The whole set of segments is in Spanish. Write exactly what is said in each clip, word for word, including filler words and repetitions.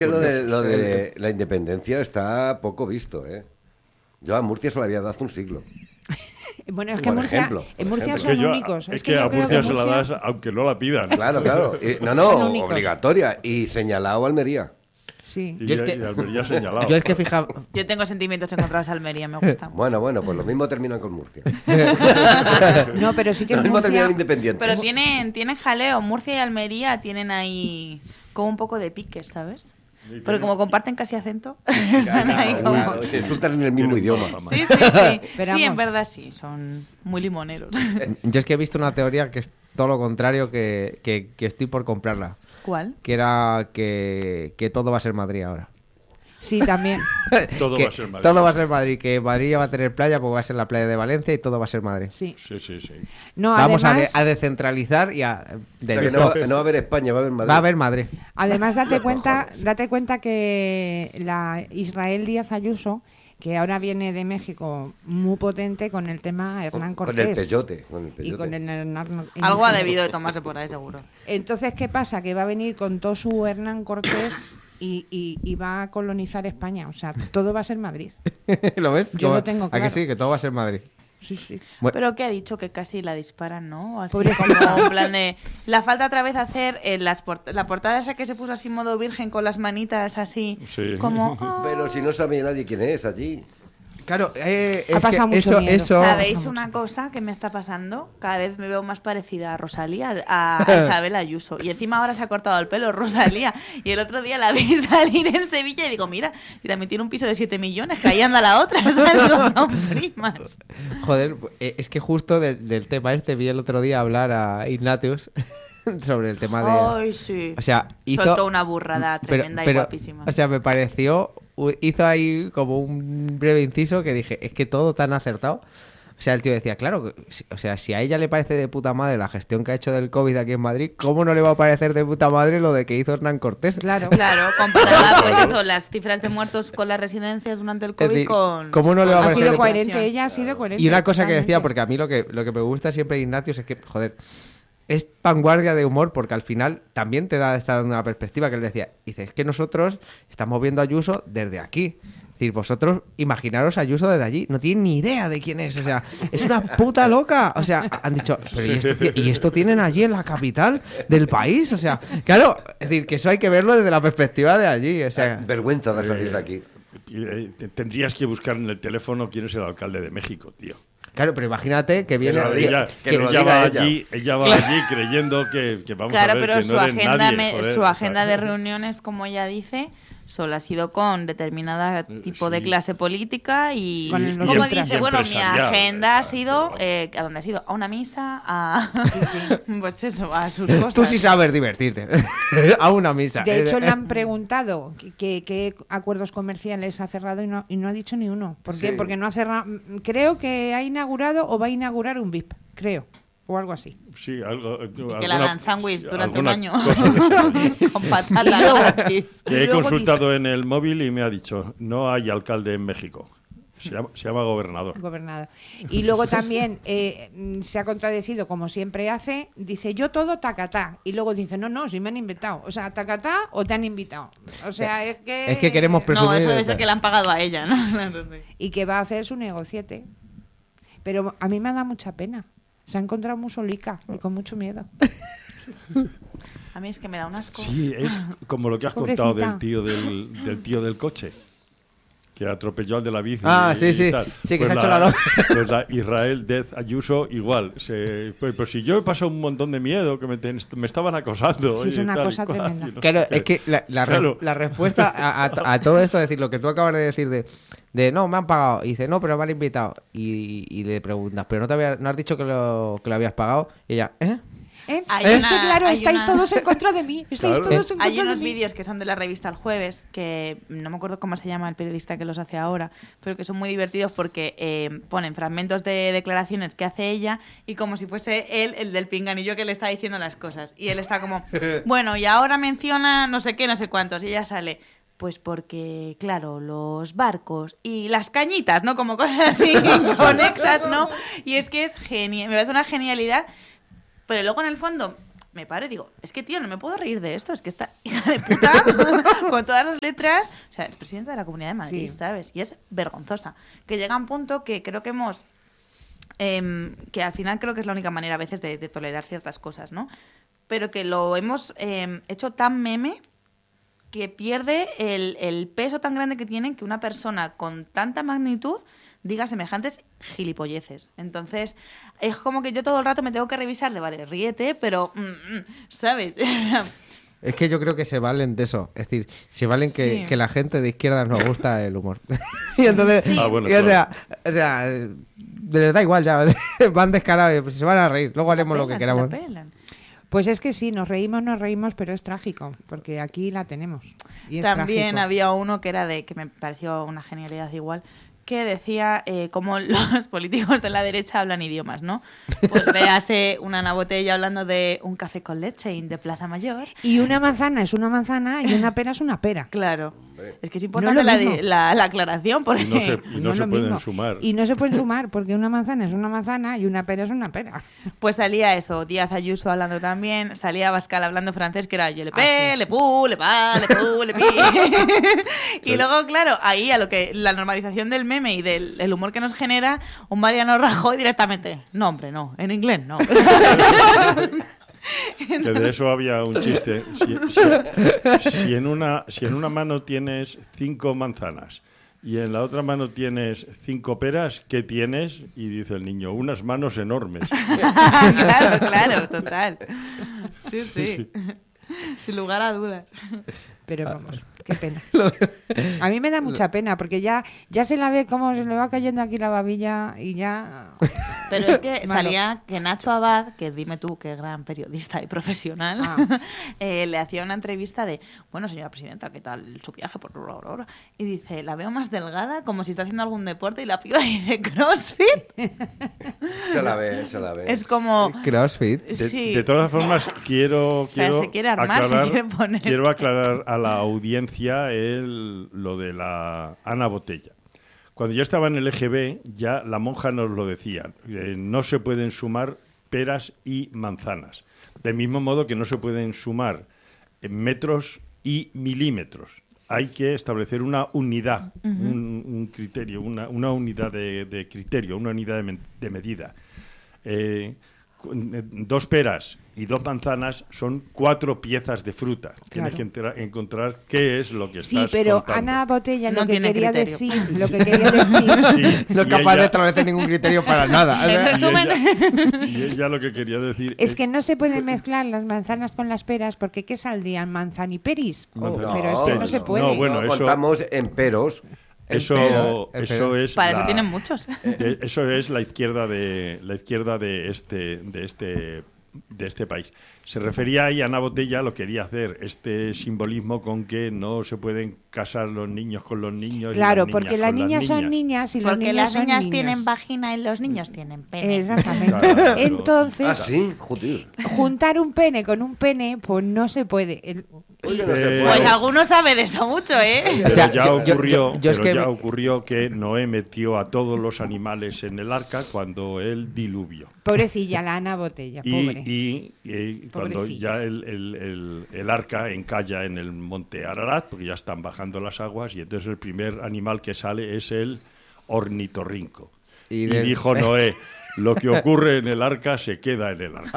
Lo de, lo de la independencia está poco visto, ¿eh? Yo a Murcia se la había dado hace un siglo. Bueno, es que por Murcia, ejemplo, en Murcia por son Es que, yo, únicos. es Es que, que yo a creo Murcia que se la Murcia- das aunque no la pidan. Claro, claro. Y- no, Son no, únicos. obligatoria. Y señalado Almería. Sí. Y, Yo es que- y Almería señalado. Yo es que fija... Yo tengo sentimientos encontrados a Almería, me gusta mucho. Bueno, bueno, pues lo mismo terminan con Murcia. No, pero sí que Lo en mismo Murcia... terminan independientes. Pero tienen, tienen jaleo. Murcia y Almería tienen ahí como un poco de piques, ¿sabes? Porque como comparten casi acento, están ahí como... Claro, se insultan en el mismo Tienen idioma. buena fama. Sí, sí, sí. Pero Sí, en vamos. verdad sí, son muy limoneros. Yo es que he visto una teoría que es todo lo contrario, que, que, que estoy por comprarla. ¿Cuál? Que era que, que todo va a ser Madrid ahora. Sí, también. Todo Que va a ser Madrid. Todo va a ser Madrid. Que Madrid ya va a tener playa, pues va a ser la playa de Valencia y todo va a ser Madrid. Sí. Sí, sí, sí. No, Vamos además, a, de- a descentralizar y a... de- O sea, que no, no va a haber España, va a haber Madrid. va a haber Madrid. además date Los cuenta, cojones. date cuenta que la Israel Díaz Ayuso, que ahora viene de México muy potente con el tema Hernán Con, Cortés. con el peyote. Con el Y peyote. con el Hernán... Algo ha debido de tomarse por ahí, seguro. Entonces, ¿qué pasa? Que va a venir con todo su Hernán Cortés y, y- y va a colonizar España. O sea, todo va a ser Madrid. ¿Lo ves? Yo Como- lo tengo ¿A claro. que sí? Que todo va a ser Madrid. Sí, sí. Bueno, Pero que ha dicho que casi la disparan, ¿no? O así Pobrecita. como en plan de... La falta otra vez hacer eh, las port- la portada esa que se puso así modo virgen con las manitas así. Sí. Como... "Ah". Pero si no sabe nadie quién es allí. claro, eh, Ha es pasado que mucho eso, miedo. eso... ¿Sabéis Pasa una cosa que me está pasando? Cada vez me veo más parecida a Rosalía, a, a Isabel Ayuso. Y encima ahora se ha cortado el pelo Rosalía. Y el otro día la vi salir en Sevilla y digo, mira, y también tiene un piso de siete millones, que ahí anda la otra. ¿Sabes? Son primas. Joder, eh, es que justo de- del tema este vi el otro día hablar a Ignatius sobre el tema de... Ay, sí. O sea, hizo... Soltó una burrada pero- tremenda y pero, guapísima. O sea, me pareció... Hizo ahí como un breve inciso que dije, es que todo tan acertado. O sea, el tío decía, claro, si- o sea, si a ella le parece de puta madre la gestión que ha hecho del COVID aquí en Madrid, ¿cómo no le va a parecer de puta madre lo de que hizo Hernán Cortés? Claro. Claro, comparada pues eso, las cifras de muertos con las residencias durante el Es COVID decir, con... ¿cómo no le va a Ha parecer sido de- coherente, ella ha sido coherente. Y una cosa que decía, totalmente. porque a mí lo que, lo que me gusta siempre de Ignatius es que, joder, es vanguardia de humor porque al final también te da esta una perspectiva que él decía. Dice, es que nosotros estamos viendo a Ayuso desde aquí. Es decir, vosotros imaginaros a Ayuso desde allí. No tienen ni idea de quién es. O sea, es una puta loca. O sea, han dicho, pero ¿y esto, ti- ¿y esto tienen allí en la capital del país? O sea, claro, es decir, que eso hay que verlo desde la perspectiva de allí. O sea, Vergüenza de salir de aquí. Y, eh, te- Tendrías que buscar en el teléfono quién es el alcalde de México, tío. claro, pero imagínate que viene... Eso lo diga. ella, que nos lo ella diga va ella. allí, ella va allí creyendo que, que vamos Claro, a ver pero que su no eres agenda, nadie, me- joder, su o sea. agenda de reuniones, como ella dice, solo ha sido con determinada tipo de sí. clase política y, Con el- como y dice, empresarial, bueno, mi agenda ha exacto. sido, eh, ¿a dónde ha sido? A una misa, a... pues eso, a sus cosas. Tú sí sabes divertirte. A una misa. De hecho, Eh, le han preguntado qué qué- qué acuerdos comerciales ha cerrado y no, y no ha dicho ni uno. ¿Por qué? Sí. Porque no ha cerrado. Creo que ha inaugurado o va a inaugurar un V I P, creo. O algo así. Sí, algo, Y que alguna- la dan sándwich sí, durante un alguna año. cosa de eso. Con patata gratis. Que Y he luego consultado en el móvil y me ha dicho, no hay alcalde en México. Se llama, se llama gobernador. Gobernado. Y luego también eh, mm, se ha contradecido, como siempre hace, dice yo todo tacatá. Y luego dice, no, no, si me han invitado. O sea, tacatá o te han invitado. O sea, es que... Es que queremos No, presumir eso debe de- ser que le han pagado a ella, ¿no? Y que va a hacer su negociete. Pero a mí me da mucha pena. Se ha encontrado muy solica y con mucho miedo. A mí es que me da un asco. Sí, es como lo que has Pobrecita. contado del tío del, del tío del coche. Que atropelló al de la bici. Ah, y- sí, y sí. tal. Sí, que se ha hecho la loca. Pues la Israel Death Ayuso igual. Se, pues, pues si yo he pasado un montón de miedo, que me, ten- me estaban acosando. Sí, es y una tal y cosa cual, tremenda. y no Claro, sé qué. es que la, la re- Claro. la respuesta a, a- a todo esto, es decir, lo que tú acabas de decir de, de no, me han pagado, y dice, no, pero me han invitado, y, y le preguntas, pero no te había- no has dicho que lo, que lo habías pagado, y ella, ¿eh? ¿Eh? Hay es una- que claro, hay estáis una- todos en contra de mí. Estáis Claro. todos en Hay contra unos de mí. vídeos que son de la revista El Jueves, que no me acuerdo cómo se llama el periodista que los hace ahora, pero que son muy divertidos porque eh, ponen fragmentos de declaraciones que hace ella y como si fuese él el del pinganillo que le está diciendo las cosas. Y él está como, bueno, y ahora menciona no sé qué, no sé cuántos, y ella sale... Pues porque, claro, los barcos y las cañitas, ¿no? Como cosas así conexas, ¿no? Y es que es genial, me parece una genialidad, pero luego en el fondo me paro y digo, es que, tío, no me puedo reír de esto, es que esta hija de puta, con todas las letras, o sea, es presidenta de la Comunidad de Madrid, Sí. ¿sabes? Y es vergonzosa. Que llega a un punto que creo que hemos... Eh, que al final creo que es la única manera a veces de, de tolerar ciertas cosas, ¿no? Pero que lo hemos eh, hecho tan meme que pierde el, el peso tan grande que tienen que una persona con tanta magnitud diga semejantes gilipolleces. Entonces, es como que yo todo el rato me tengo que revisar de, vale, ríete, pero, mm, mm, ¿sabes? Es que yo creo que se valen de eso. Es decir, se valen que, Sí. que la gente de izquierdas nos gusta el humor. Y entonces, Sí. Ah, bueno, y o, sea, claro. o sea, les da igual ya. Van descarados, pues se van a reír. Luego Se la haremos lo que pelan, se la queramos. pelan. Pues es que sí, nos reímos, nos reímos, pero es trágico, porque aquí la tenemos. Y es También trágico. había uno que era de, que me pareció una genialidad igual, que decía eh, cómo los políticos de la derecha hablan idiomas, ¿no? Pues véase una Ana Botella hablando de un café con leche in de Plaza Mayor. Y una manzana es una manzana y una pera es una pera. Claro. Es que es No importante es lo la, mismo. la, la aclaración porque... Y no se, y no es se lo pueden mismo. sumar. Y no se pueden sumar, porque una manzana es una manzana y una pera es una pera. Pues salía eso, Díaz Ayuso hablando también, salía Abascal hablando francés, que era yo le Ah, pe, sí. le pu, le pa, le pu, le pi. Y luego, claro, ahí a lo que la normalización del meme y del el humor que nos genera, un Mariano Rajoy directamente, no hombre, no, en inglés no. Que de eso había un chiste. Si, si- si en una, si en una mano tienes cinco manzanas y en la otra mano tienes cinco peras, ¿qué tienes? Y dice el niño, unas manos enormes. Claro, claro, total. Sí, sí, Sí, sin lugar a dudas. Pero vamos, qué pena. A mí me da mucha pena, porque ya, ya se la ve cómo se le va cayendo aquí la babilla y ya... Pero es que Malo. salía que Nacho Abad, que dime tú, que gran periodista y profesional, Ah. eh, le hacía una entrevista de, bueno, señora presidenta, ¿qué tal su viaje por Rora, Rora? Y dice, la veo más delgada, como si está haciendo algún deporte, y la piba dice, ¿CrossFit? Se la ve, se la ve. Es como... Crossfit. De, Sí. de todas formas, quiero, sea, quiero, se quiere armar, se aclarar, quiere poner. quiero aclarar a la audiencia el, lo de la Ana Botella. Cuando yo estaba en el E G B, ya la monja nos lo decía. eh, no se pueden sumar peras y manzanas. Del mismo modo que no se pueden sumar eh, metros y milímetros. Hay que establecer una unidad, un, un criterio, una, una unidad de, de criterio, una unidad de, men- de medida. Eh, con, eh, dos peras y dos manzanas son cuatro piezas de fruta. Tienes que entera- encontrar qué es lo que Sí, estás pero contando. Ana Botella No lo que tiene quería criterio. decir, lo que quería decir... Sí, No es y capaz de ella- establecer ningún criterio para nada. O En sea, y resumen... ella- Y ella lo que quería decir Es que no se pueden mezclar las manzanas con las peras, porque ¿qué saldrían? ¿Manzaniperis? O- Manzani- pero es que no no, se no, puede. no, bueno, No, eso- contamos en peros. eso, Espera, espera. eso es Para eso la- tienen muchos. de- eso es la izquierda de la izquierda de este de este de este país. Se refería ahí a Ana Botella, lo quería hacer este simbolismo con que no se pueden casar los niños con los niños. y Claro, las niñas porque las con niñas son niñas y los Porque niños las son niñas niños. tienen vagina y los niños tienen pene. Exactamente. Claro. Entonces, Ah, sí, joder. juntar un pene con un pene, pues no se puede. El- Oye, no se Eh, puede. Pues alguno sabe de eso mucho, ¿eh? Pero O sea, ya yo- yo- ocurrió, yo- yo es pero que ya me- ocurrió que Noé metió a todos los animales en el arca cuando él diluvió. Pobrecilla, la Ana Botella, Y, pobre. y- y cuando Pobrecilla. ya el, el- el- el arca encalla en el monte Ararat, porque ya están bajando las aguas, y entonces el primer animal que sale es el ornitorrinco. Y Y, del- dijo Noé, lo que ocurre en el arca se queda en el arca.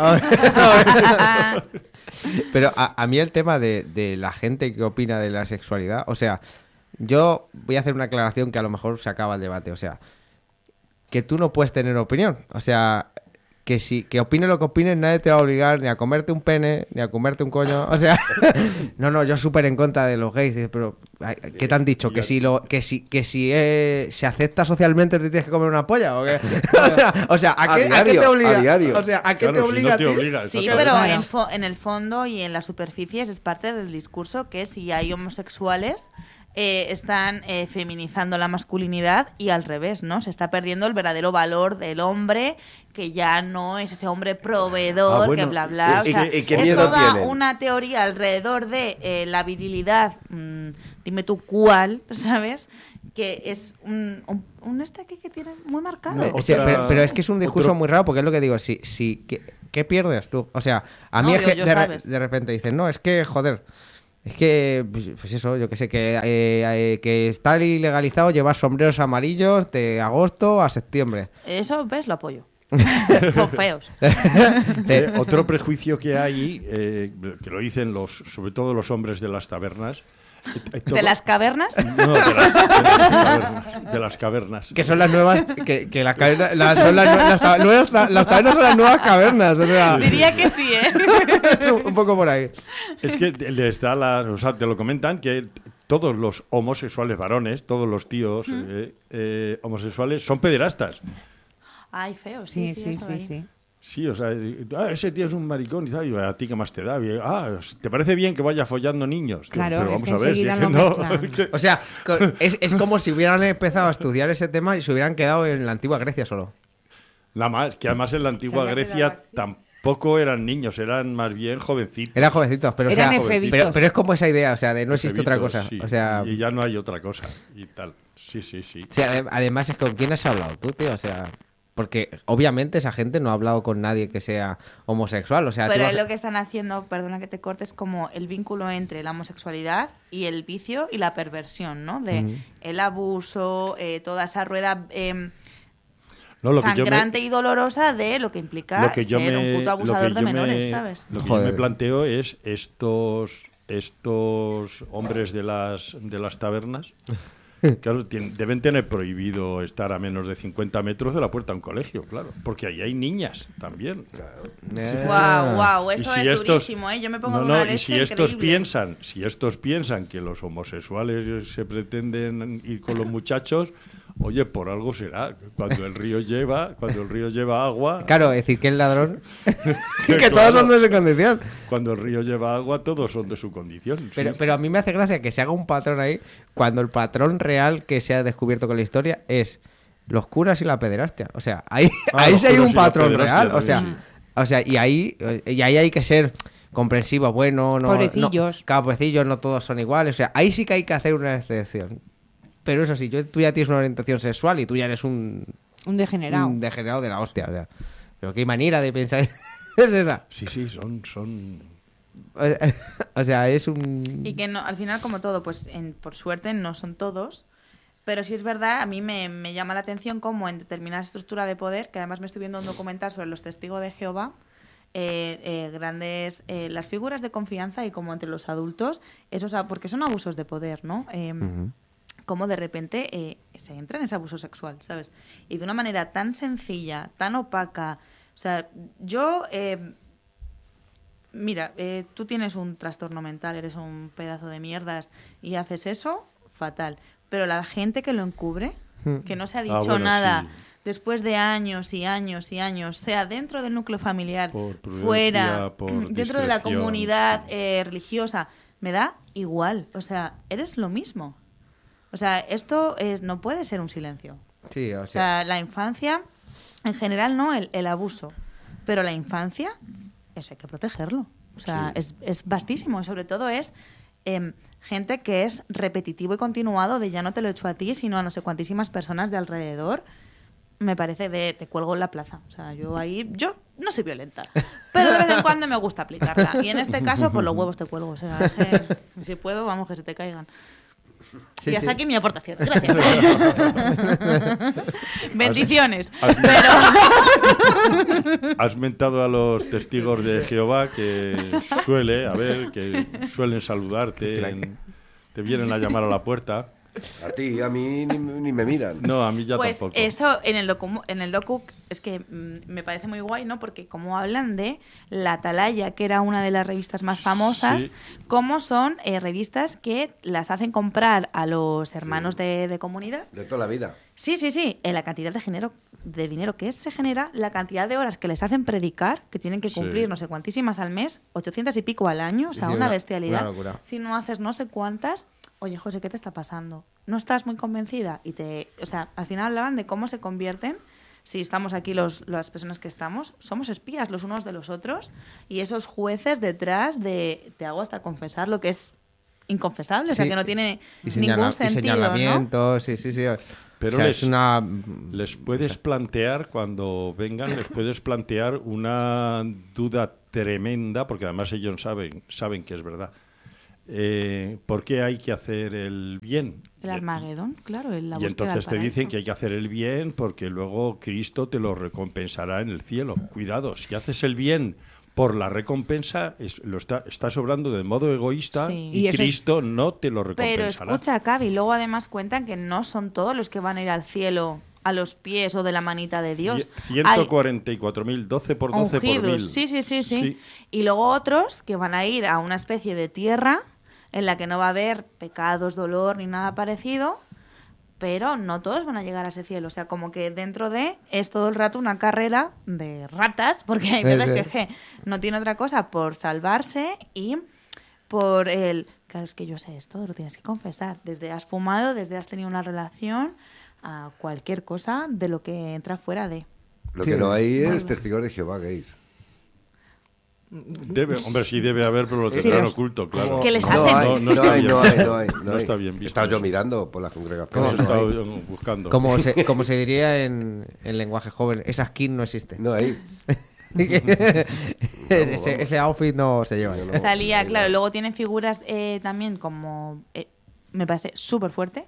Pero a, a mí el tema de, de la gente que opina de la sexualidad, o sea, yo voy a hacer una aclaración que a lo mejor se acaba el debate, o sea, que tú no puedes tener opinión, o sea, que si que opine lo que opines, nadie te va a obligar ni a comerte un pene, ni a comerte un coño, o sea, no, no, yo súper en contra de los gays, dice, pero ay, ¿qué te han dicho? Que si lo que si que si eh, se acepta socialmente te tienes que comer una polla o qué? o sea, o sea, ¿a, A qué, ¿a qué diario, te obliga? a diario. O sea, ¿a qué Claro, te si obliga no a te ti? obliga, Sí, exactamente. pero Claro. en, fo- en el fondo y en las superficies es parte del discurso que si hay homosexuales eh, están eh, feminizando la masculinidad y al revés, ¿no? Se está perdiendo el verdadero valor del hombre, que ya no es ese hombre proveedor, Ah, bueno, que bla, bla. ¿y- O sea, y qué es miedo toda tienen? una teoría alrededor de eh, la virilidad, mm, dime tú cuál, ¿sabes? Que es un, un, un este aquí que tiene muy marcado. No, Eh, sí, otra- pero, pero es que es un discurso otro- muy raro porque es lo que digo, si, si que, ¿qué pierdes tú? O sea, a mí No, es yo- que yo de, re- sabes. de repente dicen, no, es que, joder, es que, pues, pues eso, yo que sé, que, eh, eh, que está ilegalizado llevar sombreros amarillos de agosto a septiembre. Eso, ¿ves? Lo apoyo. Son feos. Eh, otro prejuicio que hay, eh, que lo dicen los, sobre todo los hombres de las tabernas. eh, todo- ¿De las cavernas? No, de las, de las cavernas. De las cavernas. Que son las nuevas, que, que las cavernas, las, son las, nue- las, ta- nuevas ta- las tabernas son las nuevas cavernas, o sea, Diría que sí, ¿eh? un poco por ahí. Es que les da la, o sea, te lo comentan que todos los homosexuales varones, todos los tíos eh, eh, homosexuales son pederastas. Ay, feo, sí, Sí, sí, sí, eso sí, ahí. sí. Sí, o sea, ah, ese tío es un maricón y tal, y a ti qué más te da. Y, ah, ¿te parece bien que vaya follando niños? Claro, pero es vamos que a ver, si enseguida es que lo no. mezclan. que- O sea, co- es, es como si hubieran empezado a estudiar ese tema y se hubieran quedado en la antigua Grecia solo. Nada más, que además en la antigua había Grecia quedado así. tampoco eran niños, eran más bien jovencitos. Eran jovencitos, pero, o Eran sea, efebitos. pero, pero es como esa idea, o sea, de no existe otra Cebitos, cosa. sí, O sea, y ya no hay otra cosa y tal. Sí, sí, sí. sí, ade- además es con quién has hablado tú, tío, o sea, porque obviamente esa gente no ha hablado con nadie que sea homosexual, o sea, tú Pero vas- lo que están haciendo, perdona que te cortes, como el vínculo entre la homosexualidad y el vicio y la perversión, ¿no? De Ujú. el abuso, eh, toda esa rueda eh, No, lo que yo me- sangrante y dolorosa de lo que implica lo que yo ser me, un puto lo abusador que de yo menores, me- ¿sabes? Lo que Joder. yo me planteo es estos estos hombres de las de las tabernas, claro, tien- deben tener prohibido estar a menos de cincuenta metros de la puerta de un colegio, claro, porque ahí hay niñas también. Eh, Wow, wow, Y eso si es estos- durísimo, ¿eh? Yo me pongo No, de no, una y leche si estos increíble. piensan, si estos piensan que los homosexuales se pretenden ir con los muchachos, oye, por algo será. Cuando el río lleva, cuando el río lleva agua, Claro, es decir, que el ladrón, que Claro. todos son de su condición. cuando el río lleva agua, todos son de su condición. sí. Pero, pero a mí me hace gracia que se haga un patrón ahí cuando el patrón real que se ha descubierto con la historia es los curas y la pederastia. O sea, ahí, Ah, ahí los sí hay curas un y la patrón pederastia real. O sea, también, o sea y ahí y ahí hay que ser comprensivo, bueno, no, Pobrecillos. no, pobrecillos, no todos son iguales. O sea, ahí sí que hay que hacer una excepción. Pero eso sí, yo, tú ya tienes una orientación sexual y tú ya eres un, Un degenerado. un degenerado de la hostia. O sea, pero qué manera de pensar es esa. Sí, sí, son, son... O sea, es un... Y que no, al final, como todo, pues en- por suerte no son todos. Pero sí es verdad, a mí me, me llama la atención cómo en determinada estructura de poder, que además me estoy viendo un documental sobre los testigos de Jehová, eh, eh, grandes, eh, las figuras de confianza y como entre los adultos, esos, a- porque son abusos de poder, ¿no? Eh, Ujú. Cómo de repente eh, se entra en ese abuso sexual, ¿sabes? Y de una manera tan sencilla, tan opaca. O sea, yo... eh, Mira, eh, tú tienes un trastorno mental, eres un pedazo de mierdas y haces eso, fatal. Pero la gente que lo encubre, Hmm. que no se ha Ah, dicho bueno, nada sí. después de años y años y años, sea dentro del núcleo familiar, Por prudencia, fuera, por dentro de la discreción, comunidad sí. eh, religiosa, me da igual. O sea, eres lo mismo. O sea, esto es, no puede ser un silencio. Sí, o O sea, sea, la infancia, en general no, el, el abuso. Pero la infancia, eso hay que protegerlo. O sea, Sí. es, es vastísimo. Y sobre todo es em, gente que es repetitivo y continuado de ya no te lo he hecho a ti, sino a no sé cuantísimas personas de alrededor. Me parece de te cuelgo en la plaza. O sea, yo ahí, yo no soy violenta. Pero de vez en cuando me gusta aplicarla. Y en este caso, por los huevos te cuelgo. O sea, que, si puedo, vamos, que se te caigan. Sí, y hasta sí. aquí mi aportación. Gracias. Bendiciones. Has- Pero Has mentado a los testigos de Jehová que suele, a ver, que suelen saludarte, en- te vienen a llamar a la puerta. A ti, a mí ni, ni me miran. No, a mí ya pues tampoco. eso en el docu en el docu es que mm, me parece muy guay, ¿no? Porque como hablan de La Atalaya, que era una de las revistas más famosas, Sí. cómo son eh, revistas que las hacen comprar a los hermanos de, de comunidad. De toda la vida. Sí, sí, sí, en la cantidad de dinero, de dinero que se genera, la cantidad de horas que les hacen predicar, que tienen que Sí. cumplir no sé cuantísimas al mes, ochocientas y pico al año, o sea, Sí, una una- bestialidad. una locura. Si no haces no sé cuántas, oye, José, ¿qué te está pasando? ¿No estás muy convencida? Y te, o sea, al final hablaban de cómo se convierten, si estamos aquí los, las personas que estamos, somos espías los unos de los otros, y esos jueces detrás de, te hago hasta confesar lo que es inconfesable, o sea, Sí. que no tiene y, señala- ningún y sentido, ¿no? señalamientos, sí, sí, sí. Pero O sea, les, es una... les puedes plantear, cuando vengan, les puedes plantear una duda tremenda, porque además ellos saben, saben que es verdad. Eh, ¿Por qué hay que hacer el bien? El Armagedón, claro. El, la Y búsqueda entonces del te dicen paraíso. que hay que hacer el bien porque luego Cristo te lo recompensará en el cielo. Cuidado, si haces el bien por la recompensa, es- lo está, estás obrando de modo egoísta Sí. y, Y eso es- Cristo no te lo Pero recompensará. escucha, Cavi, luego además cuentan que no son todos los que van a ir al cielo a los pies o de la manita de Dios. ciento cuarenta y cuatro mil, doce por doce por ungidos. mil. Sí, sí, sí, sí, Y luego otros que van a ir a una especie de tierra en la que no va a haber pecados, dolor ni nada parecido, pero no todos van a llegar a ese cielo. O sea, como que dentro de es todo el rato una carrera de ratas, porque hay veces que je, no tiene otra cosa por salvarse y por el... Claro, es que yo sé esto, lo tienes que confesar. Desde has fumado, desde has tenido una relación, a cualquier cosa de lo que entra fuera de... Lo Sí, que no hay bueno. es testigos de Jehová gays. Debe, hombre, sí debe haber, pero lo Sí, tendrán los- oculto, claro. Que les No hacen- hay, No, no no está hay, bien. no hay, no hay, No hay. está bien visto Estaba yo eso. mirando por las Hemos congregaciones. no estado hay. eh, buscando. Como se, como se diría en, en lenguaje joven, esa skin no existe. No hay. ese, ese outfit no se lleva. Yo no. Salía, no, claro, no. luego tienen figuras eh, también como, eh, me parece súper fuerte,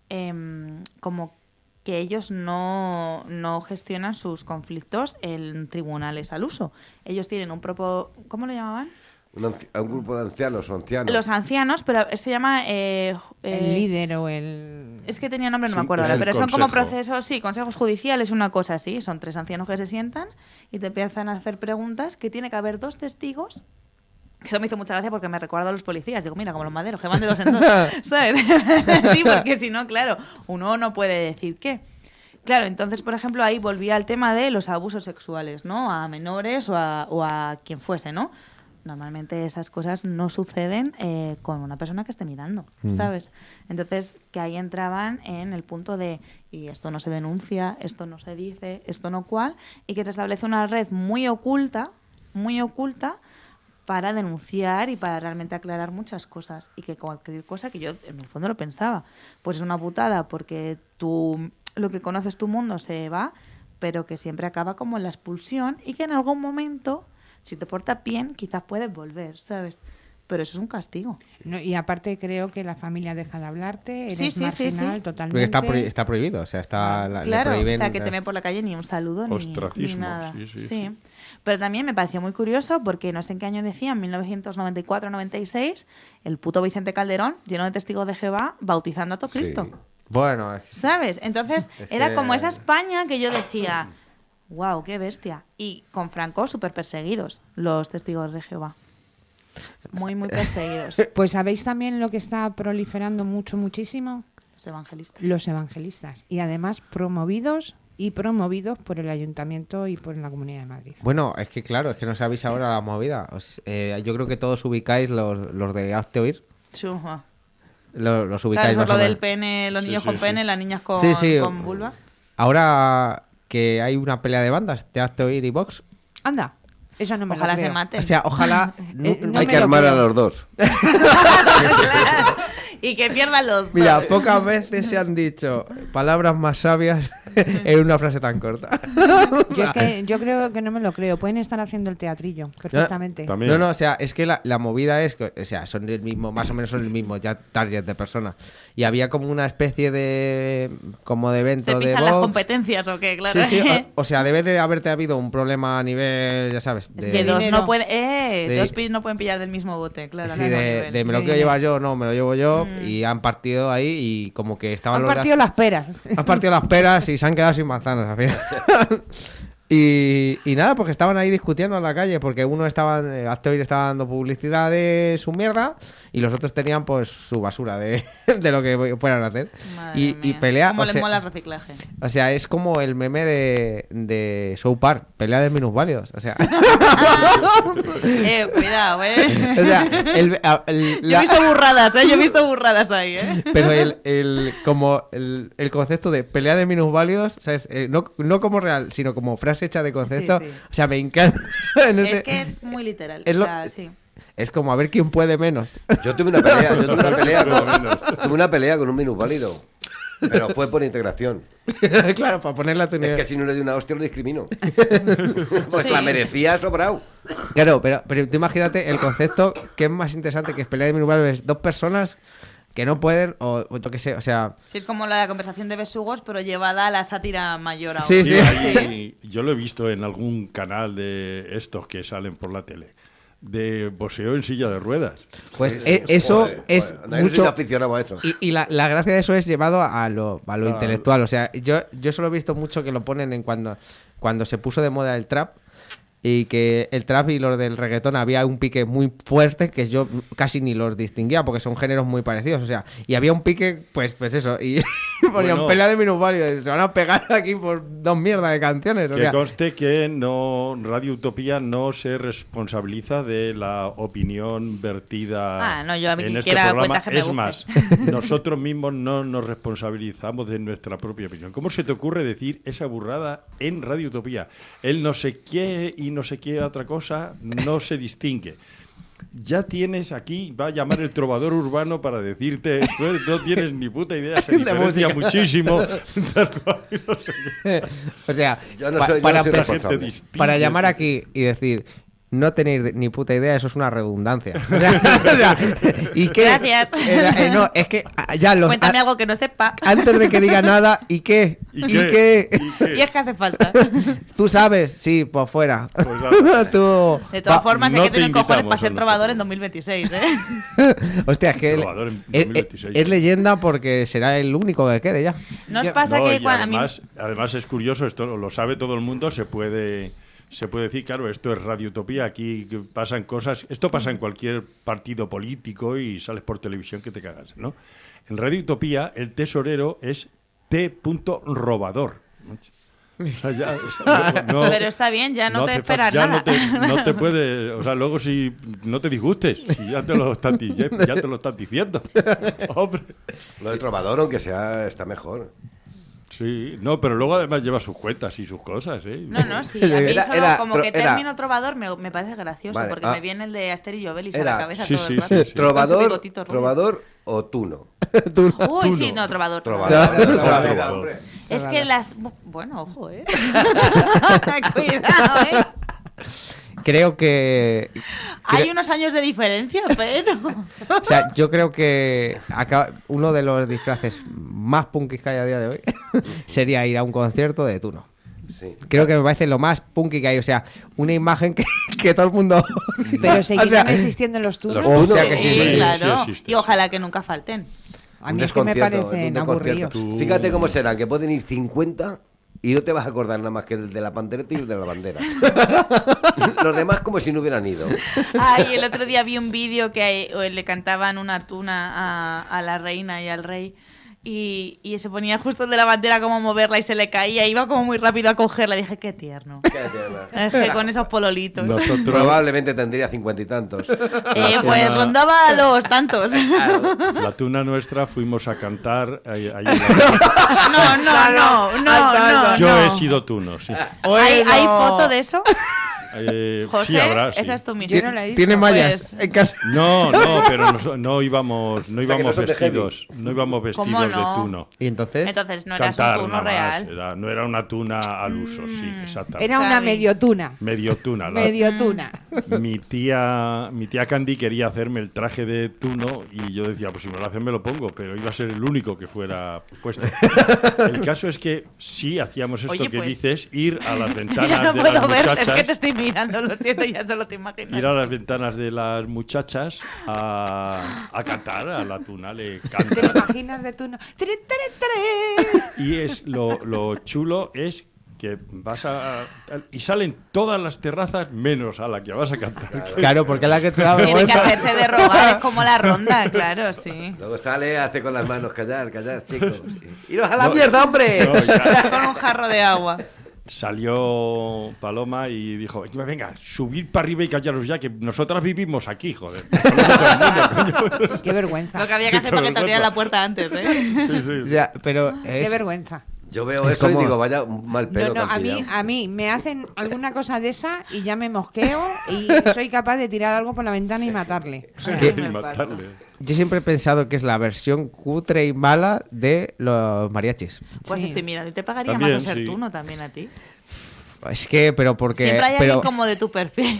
em, como que ellos no, no gestionan sus conflictos en tribunales al uso. Ellos tienen un propio, ¿cómo lo llamaban? Un, anci- a un grupo de ancianos o ancianos. Los ancianos, pero se llama... eh, El eh, líder o el... Es que tenía nombre, no Sí, me acuerdo es ahora, el pero son como consejo. procesos, sí, consejos judiciales, una cosa así. Son tres ancianos que se sientan y te empiezan a hacer preguntas que tiene que haber dos testigos. Que eso me hizo mucha gracia porque me recuerda a los policías. Digo, mira, como los maderos, que van de dos en dos, ¿sabes? Sí, porque si no, claro, uno no puede decir qué. Claro, entonces, por ejemplo, ahí volvía al tema de los abusos sexuales, ¿no? A menores o a, o a quien fuese, ¿no? Normalmente esas cosas no suceden eh, con una persona que esté mirando, ¿sabes? Entonces, que ahí entraban en el punto de, y esto no se denuncia, esto no se dice, esto no cual, y que se establece una red muy oculta, muy oculta, para denunciar y para realmente aclarar muchas cosas. Y que cualquier cosa que yo en el fondo lo pensaba, pues es una putada, porque tú, lo que conoces tu mundo se va, pero que siempre acaba como en la expulsión y que en algún momento, si te portas bien, quizás puedes volver, ¿sabes? Pero eso es un castigo. No, y aparte creo que la familia deja de hablarte, eres Sí, sí, sí, marginal sí. totalmente. Porque está, prohi- está prohibido, o sea, está, la- le Claro, prohíben, o sea, que eh, te ve por la calle ni un saludo ni, Ostracismo, ni nada. sí, sí, sí. Pero también me pareció muy curioso porque no sé en qué año decía, en mil novecientos noventa y cuatro noventa y seis, el puto Vicente Calderón, lleno de testigos de Jehová, bautizando a todo Cristo. Sí. Bueno, es- ¿Sabes? Entonces, Es era que- como esa España que yo decía, wow, qué bestia. Y con Franco súper perseguidos los testigos de Jehová. Muy, muy perseguidos. Pues sabéis también lo que está proliferando mucho, muchísimo, Los evangelistas. los evangelistas. Y además promovidos y promovidos por el Ayuntamiento y por la Comunidad de Madrid. bueno, es que claro, es que no sabéis ahora la movida. Os- eh, yo creo que todos ubicáis los, los de Hazte Oír. Chuja. Los, los Claro, ubicáis eso es más lo o del menos. pene, los Sí, niños sí, con sí. pene, las niñas con, Sí, sí. con vulva. Ahora que hay una pelea de bandas de Hazte Oír y Vox, Anda, eso no me Ojalá lo se creo. maten. o sea, ojalá... no- Eh, no Hay me que lo armar a creo. los dos. Y que pierdan los Mira, dos. pocas veces se han dicho palabras más sabias en una frase tan corta. Yo es que yo creo que no me lo creo. Pueden estar haciendo el teatrillo perfectamente. También. No, no, o sea, es que la, la movida es que, o sea, son el mismo, más o menos son el mismo ya target de personas. Y había como una especie de, como de evento ¿Se de pisan las Vox. competencias o qué? Claro. Sí, sí, o, o sea, debe de haberte habido un problema a nivel, ya sabes, Es de, que dos dinero. no pueden, eh, De- dos pis no pueden pillar del mismo bote, claro. sí, al mismo de, nivel. de me lo De quiero dinero. llevar yo, no, me lo llevo yo, Mm. y han partido ahí y como que estaban Han los de- partido las peras. Han partido las peras y se han quedado sin manzanas al final. y, y nada, porque estaban ahí discutiendo en la calle, porque uno estaba, eh, Hazte Oír estaba dando publicidad de su mierda y los otros tenían pues su basura de, de lo que fueran a hacer. Madre Y, y mía. pelea, ¿Cómo o les sea, mola el reciclaje? o sea, es como el meme de, de South Park, pelea de minusválidos. O sea, eh, cuidado, eh. o sea el- a- el- Yo la- he visto burradas, eh. Yo he visto burradas ahí, eh. pero el, el, como el, el concepto de pelea de minusválidos, ¿sabes? Eh, no, no como real, sino como frase hecha de concepto. Sí, sí. O sea, me encanta. No sé, Es que es muy literal. Es o lo- sea, sí. es como a ver quién puede menos. Yo tuve una pelea, yo tuve una pelea con, tuve una pelea con un minusválido. Pero fue por integración. Claro, para ponerla a tu Es nivel. que si no le doy una hostia lo discrimino. Pues Sí. la merecía sobrado. Claro, pero, pero tú imagínate el concepto que es más interesante que es pelea de minusválidos. Dos personas que no pueden, o, o yo qué sé, o sea... Sí, es como la conversación de besugos, pero llevada a la sátira mayor aún. Sí, Sí, sí. ahí- yo lo he visto en algún canal de estos que salen por la tele, de boxeo en silla de ruedas. Pues Sí, sí. e- eso Joder, es joder. No, yo soy mucho... aficionado a eso. Y, y la, la gracia de eso es llevado a lo, a lo Ah. intelectual. O sea, yo, yo solo he visto mucho que lo ponen en cuando, cuando se puso de moda el trap. Y que el trap y los del reggaetón había un pique muy fuerte que yo casi ni los distinguía porque son géneros muy parecidos. O sea, y había un pique, pues, pues eso. Y ponían Bueno. pelea de minusválidos. Se van a pegar aquí por dos mierdas de canciones. O Que sea, conste que no Radio Utopía no se responsabiliza de la opinión vertida Ah, no, yo a mí en que este quiera programa. cuenta que me Es busque. más, nosotros mismos no nos responsabilizamos de nuestra propia opinión. ¿Cómo se te ocurre decir esa burrada en Radio Utopía? El no sé qué y no sé qué otra cosa no se distingue. Ya tienes aquí, va a llamar el trovador urbano para decirte, tú no tienes ni puta idea, se De diferencia música. muchísimo. tal cual, y no sé qué. o sea, Yo no pa- soy, yo para, no soy la responsable. gente distingue. para llamar aquí y decir no tenéis ni puta idea, eso es una redundancia. O sea, o sea, ¿y qué? Gracias. Eh, eh, no, es que ah, ya los Cuéntame a- algo que no sepa. antes de que diga nada, ¿y qué? ¿Y ¿Y, qué? qué? ¿Y qué? Y es que hace falta. Tú sabes, sí, pues fuera. Pues nada. Tú- De todas va- formas, no hay que te tener cojones invitamos para a ser nuestro trovador en programa. dos mil veintiséis, ¿eh? Hostia, es que él- Trovador en es, es- dos mil veintiséis. es leyenda porque será el único que quede ya. ¿No os Ya- pasa No, que y cuando a mí... además, además es curioso, esto lo lo sabe todo el mundo, se puede se puede decir, claro, esto es Radio Utopía, aquí que pasan cosas, esto pasa en cualquier partido político y sales por televisión que te cagas, ¿no? En Radio Utopía el tesorero es T. robador. O sea, ya, o sea, no- no- Pero está bien, ya no te hace esperas falta- ya nada. No te, no te puede, o sea, luego si no te disgustes, si ya te lo están, di- ya, ya te lo están diciendo. Hombre. Lo de trovador, aunque sea, está mejor. Sí, no, pero luego además lleva sus cuentas y sus cosas, ¿eh? No, no, sí. A mí Era- solo era como tro- que era- término trovador me, me parece gracioso, Vale, porque ah. me viene el de Asterix y Obelix a Era- la cabeza sí, todo sí, el rato. sí, sí. Con su Trovador, bigotito rubio. trovador o tuno. Tú- Uy, Tú sí, no. no, trovador. Trovador. trovador. Trovador. Trovador. Es que las... Bueno, ojo, ¿eh? Cuidado, ¿eh? Creo que... Hay creo- unos años de diferencia, pero... O sea, yo creo que acá- uno de los disfraces más punkis que hay a día de hoy sería ir a un concierto de Tuno. Sí. Creo que me parece lo más punky que hay. O sea, una imagen que, que todo el mundo... Pero O seguirán sea, existiendo los turnos. Los Hostia, tunos, que sí, Sí, sí, claro. sí existe. Y ojalá que nunca falten. A Un mí es que me desconcierto, parecen un desconcierto. aburridos. Tú- Fíjate cómo serán, que pueden ir cincuenta y no te vas a acordar nada más que el de la pandereta y el de la bandera. Los demás como si no hubieran ido. Ay, el otro día vi un vídeo que eh, le cantaban una tuna a, a la reina y al rey. Y, y se ponía justo el de la bandera como a moverla y se le caía. Iba como muy rápido a cogerla. Dije, qué tierno. Es que con esos pololitos. Nosotros, Probablemente tendría cincuenta y tantos. Eh, pues rondaba a los tantos. la tuna nuestra, fuimos a cantar. ahí- ahí en la- No, no, no, no, no. Yo no. he sido tuno, sí. ¿Hay, ¿Hay foto de eso? Eh, José, sí, habrá, sí. esa es tu misión. Yo no la he visto. Tiene mallas Pues- en casa. No, no, pero no, no íbamos, no O sea, que íbamos no son de heavy. vestidos, no íbamos vestidos ¿Cómo no? de tuno. Y entonces... Entonces no eras Cantar un tuno nada más, real. era- no era una tuna al uso, sí, exactamente. Era una Claro. medio tuna. Medio tuna. la- Medio tuna. Mi tía, mi tía Candy quería hacerme el traje de tuno y yo decía, pues si me lo hacen me lo pongo, pero iba a ser el único que fuera puesto. El caso es que sí hacíamos esto Oye, que pues. dices, ir a las ventanas Ya no de puedo las ver, muchachas, es que te estoy mirando, lo siento, ya solo te imaginas. ir a las ventanas de las muchachas a, a cantar, a la tuna le ¿Te lo canta. imaginas de tuno? ¡Tere, tere, tere! Y es lo, lo chulo es que vas a... y salen todas las terrazas menos a la que vas a cantar. Claro, porque es la que te da Tiene que vergüenza. hacerse de rogar, es como la ronda, claro, sí. Luego sale, hace con las manos, callar, callar, chicos. ¡Iros a la No, mierda, hombre! no, ya. Con un jarro de agua. Salió Paloma y dijo, venga, subid para arriba y callaros ya, que nosotras vivimos aquí, joder. Conoce todo el mundo, coño. ¡Qué vergüenza! Lo que había que hacer para que te abrieran la puerta antes, ¿eh? Sí, sí. O sea, pero ¡Qué es, vergüenza! Yo veo Es eso como- y digo, vaya mal pelo. No, no, que han a mí, pillado. a mí me hacen alguna cosa de esa y ya me mosqueo y soy capaz de tirar algo por la ventana y matarle. O sea, ¿Qué? Y Me matarle. Yo siempre he pensado que es la versión cutre y mala de los mariachis. Pues Sí. estoy mirando. ¿Y te pagaría También, más de ser sí. tú, no también a ti? Es que, pero porque... Siempre hay pero, alguien como de tu perfil.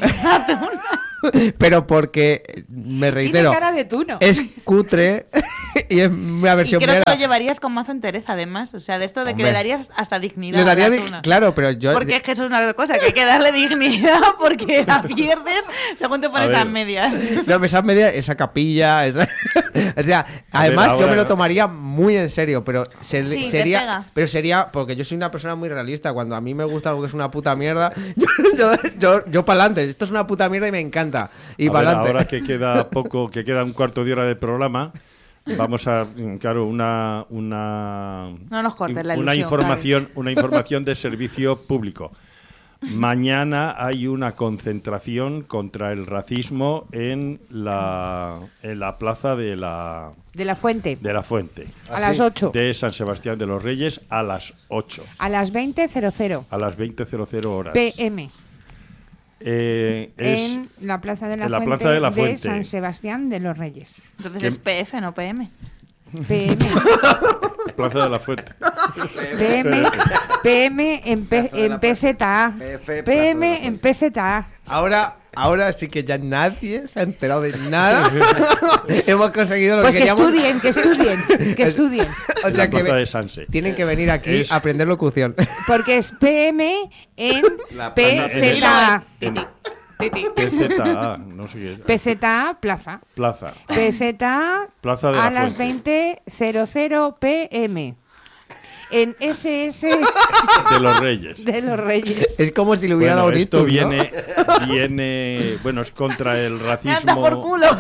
pero porque, me tiene reitero, cara de tuno. es cutre y es una Y versión creo que mera. lo llevarías con mazo entereza, además. O sea, de esto de que Hombre. le darías hasta dignidad. Le daría a la di- tuna. claro, pero yo... Porque es que eso es una cosa, que hay que darle dignidad porque la pierdes según te pones A a, ver. medias. No, esa media, esa capilla, esa- o sea, además yo ahora- me lo tomaría muy en serio, pero se- Sí, te sería, pega. pero sería, porque yo soy una persona muy realista, cuando a mí me gusta algo que es una puta mierda, yo, yo, yo, yo para adelante, esto es una puta mierda y me encanta, y A ver, para ahora adelante. que queda poco, que queda un cuarto de hora de programa, vamos a, mm, claro, una una No nos cortes la una ilusión, información, una información de servicio público. Mañana hay una concentración contra el racismo en la en la plaza de la De la Fuente. de la Fuente A las ocho. de San Sebastián de los Reyes a las ocho, A las veinte cero cero a las veinte horas. P M. Eh, es En la Plaza de la, en la Fuente, Plaza de la de Fuente. San Sebastián de los Reyes. Entonces ¿Qué? es P F, no P M. P M. Plaza de la Fuente. P M. P M en, P- Plaza de la en P Z A. P F, P M Plaza de la en P Z A. Ahora, ahora sí que ya nadie se ha enterado de nada. Hemos conseguido lo Pues que que queríamos. estudien, que estudien, que estudien. O En sea la que plaza ve- de Sanse. tienen que venir aquí Es- a aprender locución. Porque es P M en La P plaza Z Dilo, A. Titi. Titi. P Z A, no sé qué. P Z A, plaza. Plaza. P Z A Plaza de a la las Fuente. veinte cero cero P M. En S S De los Reyes. de los Reyes. Es como si le hubiera Bueno, dado un esto ictus, ¿no? viene, viene, bueno, es contra el Me anda por racismo. culo.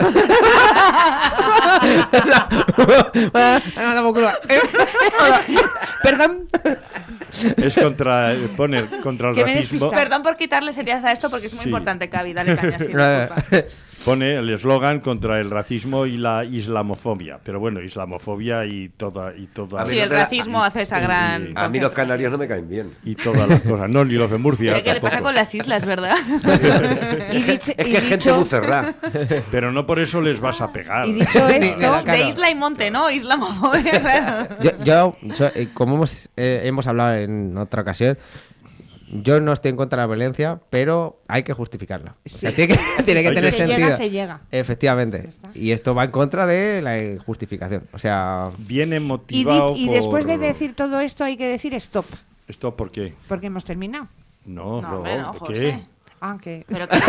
Ah, anda por culo. Eh, Perdón. Es contra, pone contra el Que me he racismo. despistado. Perdón por quitarle seriedad a esto porque es muy Sí. importante, Cavi. Dale caña, sí, disculpa. Pone el eslogan contra el racismo y la islamofobia. Pero bueno, islamofobia y toda y toda A mí Sí, no el te da- racismo hace esa gran... A mí los canarios no me caen bien. y todas las cosas. No, ni los de Murcia. ¿Qué le pasa tampoco. con las islas, verdad? Y dicho, Es y que es gente dicho- muy cerrada. Pero no por eso les vas a pegar. y dicho Ni- ni esto, la cara. De isla y monte, ¿no? Islamofobia, claro. Yo, yo, yo, eh, como hemos, eh, hemos hablado en otra ocasión, yo no estoy en contra de la violencia, pero hay que justificarla. O sea, Sí. tiene que, tiene que Hay tener se sentido. llega, se llega. Efectivamente. Ya está. Y esto va en contra de la justificación. O sea, Viene Y, di- motivado y después de por- decir todo esto hay que decir stop, ¿Esto por qué? porque hemos terminado. No, No, no, hombre, no, ¿qué? José. Ah, que... Pero que...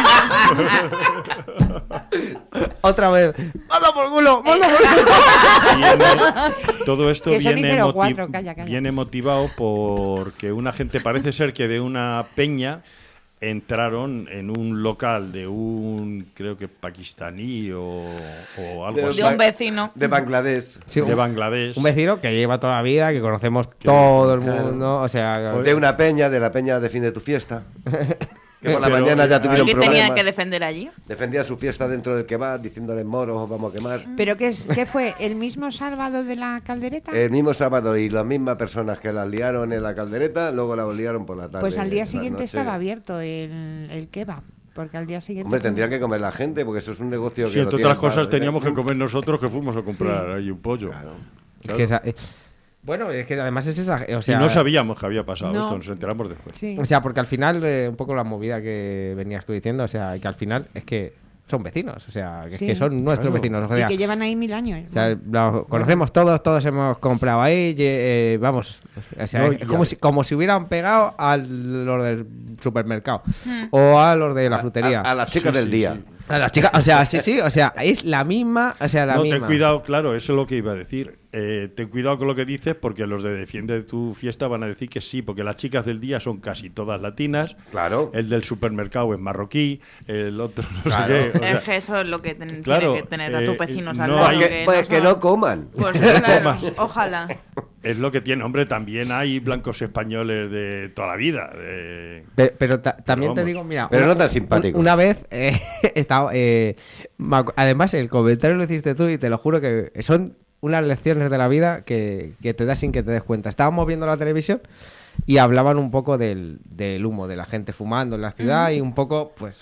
otra vez. ¡Manda por culo! ¡Manda por culo! Viene- todo esto Que son viene, cero moti- cuatro, calla, calla. viene motivado porque una gente, parece ser que de una peña entraron en un local de un, creo que pakistaní o, o algo De así, De un vecino. De Bangladesh. Sí, de un, Bangladesh. un vecino que lleva toda la vida, que conocemos todo el claro. mundo. O sea, De una peña, de la peña Defiende tu fiesta. Que por la Pero, mañana ya eh, tuvieron ¿Qué problemas. tenía que defender allí? Defendía su fiesta dentro del kebab, diciéndole moros, os vamos a quemar. ¿Pero qué, es, qué fue? ¿El mismo sábado de la caldereta? El mismo sábado y las mismas personas que las liaron en la caldereta, luego la liaron por la tarde. Pues al día por la siguiente noche. estaba abierto el, el kebab. Porque al día siguiente... Hombre, fue- tendrían que comer la gente, porque eso es un negocio Sí, que. lo entre tienen otras cosas para- teníamos que comer nosotros que fuimos a comprar ahí un pollo. Claro. es que esa- eh, bueno, es que además es esa. O sea, y no sabíamos que había pasado No. esto, nos enteramos después. Sí. O sea, porque al final, eh, un poco la movida que venías tú diciendo, o sea, que al final es que son vecinos, o sea, que, es Sí. que son nuestros Claro. vecinos. O Y sea, que llevan ahí mil años. o sea, los conocemos todos, todos hemos comprado ahí, ye- eh, vamos, o sea, No, es y como a- si, como si hubieran pegado a los del supermercado o a los de la frutería. A, a las chicas Sí, del sí, día. sí. A las chicas, o sea, sí, sí, o sea, es la misma, o sea, la No, misma. ten cuidado, claro, eso es lo que iba a decir. Eh, ten cuidado con lo que dices, porque los de Defiende tu fiesta van a decir que sí, porque las chicas del día son casi todas latinas. Claro. El del supermercado es marroquí, el otro no Claro. sé qué. o sea, Es que eso es lo que ten- claro, tiene que tener a eh, tus vecinos no al lado. hay- Pues que que, pues que son- no coman. Pues claro, ojalá. es lo que tiene, hombre, también hay blancos españoles de toda la vida. de- Pero, pero ta- también te vamos. digo, mira. Pero una- no tan simpáticos. un- Una vez, eh, estaba. eh, me acu- además, el comentario lo hiciste tú y te lo juro que son unas lecciones de la vida que, que te das sin que te des cuenta. Estábamos viendo la televisión y hablaban un poco del, del humo, de la gente fumando en la ciudad uh-huh. y un poco, pues...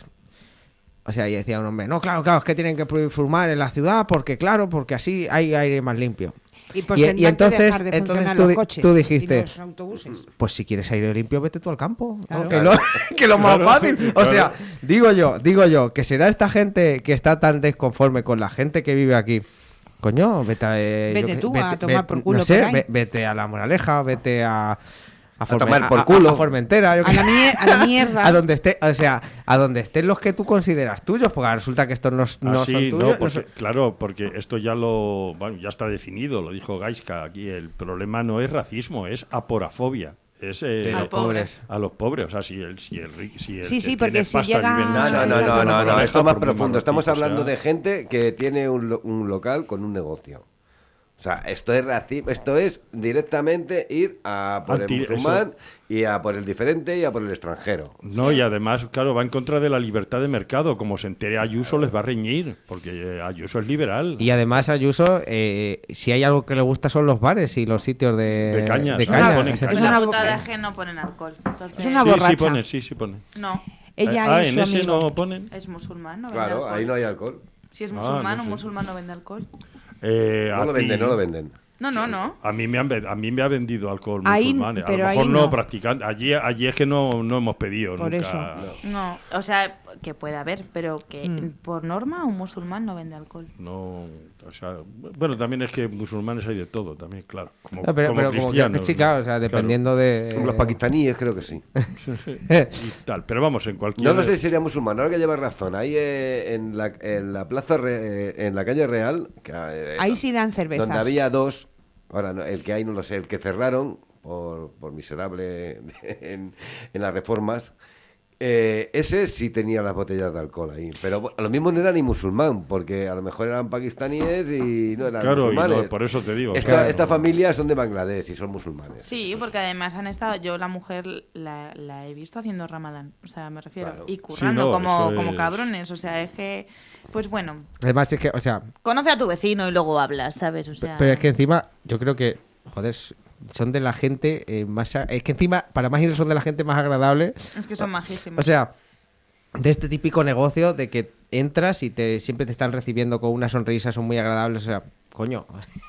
O sea, y decía un hombre, no, claro, claro, es que tienen que prohibir fumar en la ciudad porque, claro, porque así hay aire más limpio. Y, pues y, y entonces, dejar de entonces funcionar tú, los coches tú dijiste, y los autobuses. Pues si quieres aire limpio, vete tú al campo. Claro. ¿no? Que, lo, que lo más Claro, fácil. O claro. sea, digo yo, digo yo, que será esta gente que está tan desconforme con la gente que vive aquí. Coño, vete a... eh, Vete yo- tú vete- a tomar vete- por culo No sé, por ahí. ve- vete a La Moraleja, vete a... A, Formen- tomar por a- a- culo. a Formentera, yo A qué la, sé. mier- a la mierda. A donde esté, o sea, a donde estén los que tú consideras tuyos, porque resulta que estos no, no Ah, sí, son no, tuyos. no porque- son- claro, porque esto ya lo, bueno, ya está definido, lo dijo Gaiska aquí. El problema no es racismo, es aporafobia. Es eh, De Al los pobre. pobres. a los pobres, o sea, si el, si el, ri- si el Sí, que sí, porque tiene si pasta llega- vive en No, esa no, no, isla, no, pues no, no, maneja esto es más por muy profundo. Estamos marroquí, o sea, hablando de gente que tiene un, lo- un local con un negocio. O sea, esto es racismo, esto es directamente ir a por Anti- el musulmán eso. y a por el diferente y a por el extranjero. No, y además, claro, va en contra de la libertad de mercado. Como se entere Ayuso, les va a reñir, porque eh, Ayuso es liberal. Y además Ayuso, eh, si hay algo que le gusta son los bares y los sitios de, De cañas, de ¿no? caña. Ponen O sea, cañas. Es una La putada bo- es que no ponen alcohol. Entonces, Es una sí, borracha. sí pone, sí, sí pone. No, Ella ah, y en su ese amigo. no ponen. es musulmán, no vende Claro, alcohol. ahí no hay alcohol. Si es Ah, musulmán, no un sé. musulmán no vende alcohol. Eh, No a lo ti- venden, no lo venden. No, no, no. A mí me han ve- a mí me ha vendido alcohol Ahí, musulmanes. A pero lo mejor ahí no, no. practicando. Allí, allí es que no, no hemos pedido Por nunca. No, o sea, que puede haber, pero que Mm. por norma un musulmán no vende alcohol. No, o sea, bueno, también es que musulmanes hay de todo, también, claro. Como, No, pero como pero como que, cristianos. sí, claro, ¿no? o sea, Claro. dependiendo de... Los pakistaníes creo que sí. Y tal, pero vamos, en cualquier. No lo sé si sería musulmán, ahora que lleva razón. Ahí eh, en, la, en la plaza, Re- eh, en la calle Real, que, eh, Ahí sí dan cervezas. donde había dos, ahora no, el que hay no lo sé, el que cerraron por, por miserable en, en las reformas, eh, ese sí tenía las botellas de alcohol ahí. Pero a lo mismo no era ni musulmán, porque a lo mejor eran pakistaníes y no eran Claro, y no, musulmanes. por eso te digo. Esta, claro. esta familia son de Bangladesh y son musulmanes. Sí, porque además han estado, yo la mujer la, la he visto haciendo ramadán, o sea, me refiero, Claro. y currando Sí, no, como, eso como es- cabrones, o sea, es que, pues bueno, Además es que, o sea, conoce a tu vecino y luego hablas, ¿sabes? O sea, pero es que encima, yo creo que, joder, son de la gente eh, más... a- Es que encima, para más ir, son de la gente más agradable. es que son majísimos. O sea, de este típico negocio de que entras y te siempre te están recibiendo con una sonrisa, son muy agradables, o sea, coño.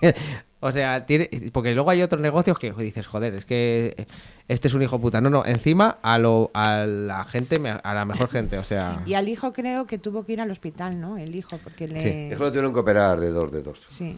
O sea, tiene, porque luego hay otros negocios que dices, joder, es que este es un hijo puta. No, no, encima a lo a la gente, me- a la mejor gente, o sea... Y al hijo creo que tuvo que ir al hospital, ¿no? El hijo, porque le... Sí. Eso lo tuvieron que operar de dos dedos. Sí.